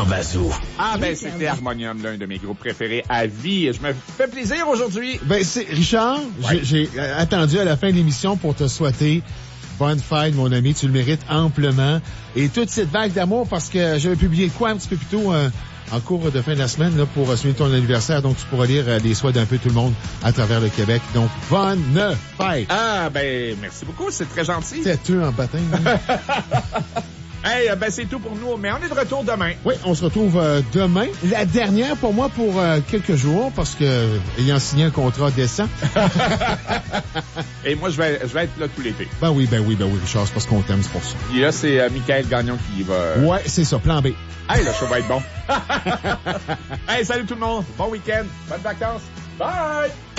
Bazou. Ah, ben, c'était Harmonium, l'un de mes groupes préférés à vie. Je me fais plaisir aujourd'hui. Ben, c'est, Richard, ouais. j'ai attendu à la fin de l'émission pour te souhaiter bonne fête, mon ami. Tu le mérites amplement. Et toute cette vague d'amour, parce que j'avais publié quoi un petit peu plus tôt, en cours de fin de la semaine, là, pour souligner ton anniversaire. Donc, tu pourras lire les souhaits d'un peu tout le monde à travers le Québec. Donc, bonne fête! Ah, ben, merci beaucoup. C'est très gentil. Têteux en baptême. Hey, ben, c'est tout pour nous. Mais on est de retour demain. Oui, on se retrouve demain. La dernière pour moi pour quelques jours, parce que, ayant signé un contrat décent. Et moi, je vais être là tout l'été. Ben oui, Richard, c'est parce qu'on t'aime, c'est pour ça. Et là, c'est Michael Gagnon qui va... Ouais, c'est ça, plan B. Hey, le show va être bon. Hey, salut tout le monde. Bon week-end. Bonnes vacances. Bye!